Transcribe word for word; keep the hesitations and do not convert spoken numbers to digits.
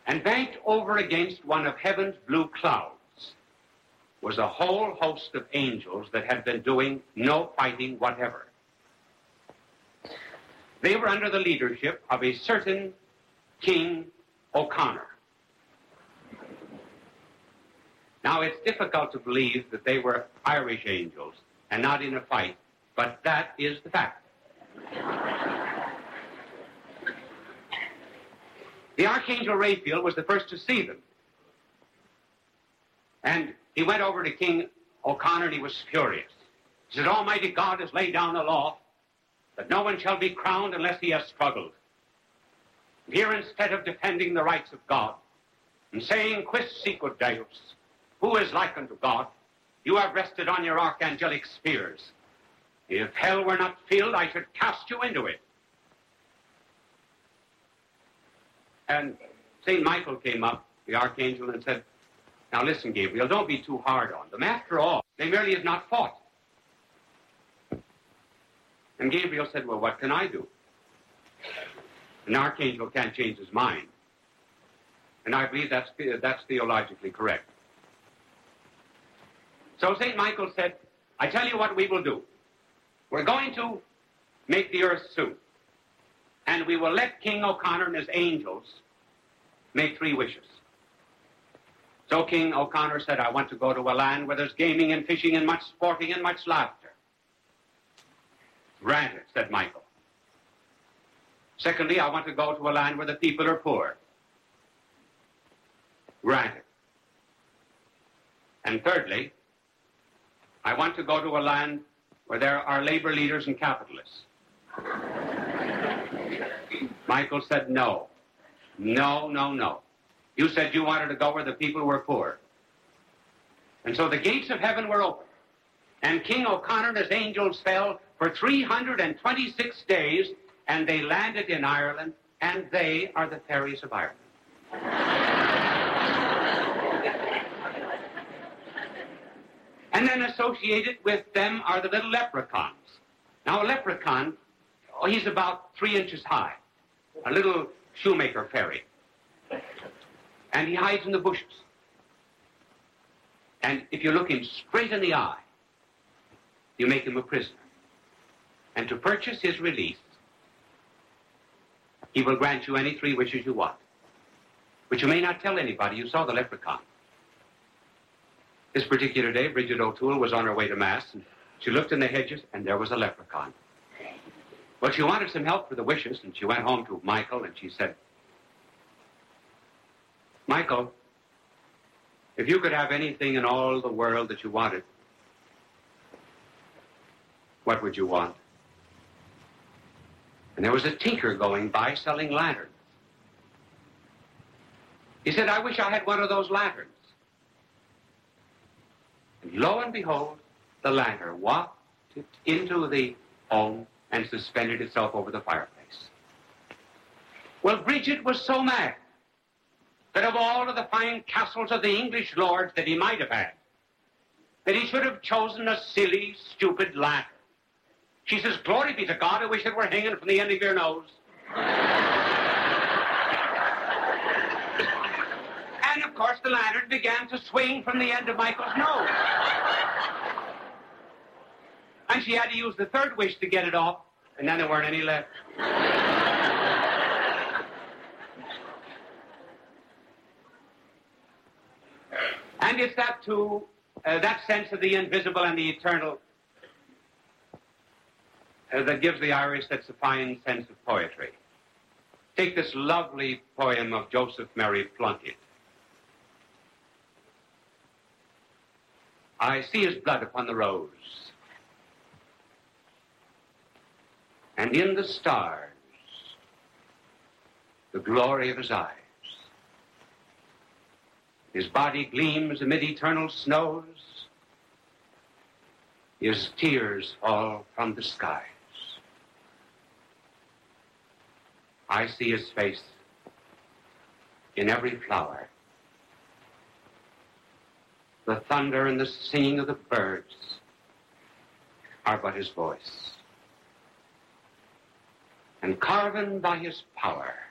And banked over against one of heaven's blue clouds was a whole host of angels that had been doing no fighting whatever. They were under the leadership of a certain King O'Connor. Now, it's difficult to believe that they were Irish angels and not in a fight, but that is the fact. The Archangel Raphael was the first to see them. And he went over to King O'Connor and he was furious. He said, Almighty God has laid down a law that no one shall be crowned unless he has struggled. And here, instead of defending the rights of God and saying, Quis sicut Deus, who is like unto God, you have rested on your archangelic spears. If hell were not filled, I should cast you into it. And Saint Michael came up, the archangel, and said, now listen, Gabriel, don't be too hard on them. After all, they merely have not fought. And Gabriel said, well, what can I do? An archangel can't change his mind. And I believe that's, that's theologically correct. So Saint Michael said, I tell you what we will do. We're going to make the earth soon. And we will let King O'Connor and his angels make three wishes. So King O'Connor said, I want to go to a land where there's gaming and fishing and much sporting and much laughter. Granted, said Michael. Secondly, I want to go to a land where the people are poor. Granted. And thirdly, I want to go to a land where there are labor leaders and capitalists. Michael said, no. No, no, no. You said you wanted to go where the people were poor. And so the gates of heaven were open. And King O'Connor and his angels fell for three hundred twenty-six days, and they landed in Ireland, and they are the fairies of Ireland. And then associated with them are the little leprechauns. Now, a leprechaun, oh, he's about three inches high, a little shoemaker fairy. And he hides in the bushes. And if you look him straight in the eye, you make him a prisoner. And to purchase his release, he will grant you any three wishes you want. But you may not tell anybody you saw the leprechaun. This particular day, Bridget O'Toole was on her way to Mass, and she looked in the hedges, and there was a leprechaun. Well, she wanted some help for the wishes, and she went home to Michael, and she said, Michael, if you could have anything in all the world that you wanted, what would you want? And there was a tinker going by selling lanterns. He said, I wish I had one of those lanterns. And lo and behold, the lantern wafted into the home and suspended itself over the fireplace. Well, Bridget was so mad that of all of the fine castles of the English lords that he might have had, that he should have chosen a silly, stupid lantern. She says, glory be to God, I wish it were hanging from the end of your nose. And, of course, the lantern began to swing from the end of Michael's nose. And she had to use the third wish to get it off, and then there weren't any left. And it's that, too, uh, that sense of the invisible and the eternal uh, that gives the Irish that fine sense of poetry. Take this lovely poem of Joseph Mary Plunkett. I see his blood upon the rose, and in the stars, the glory of his eyes. His body gleams amid eternal snows. His tears fall from the skies. I see his face in every flower. The thunder and the singing of the birds are but his voice. And carven by his power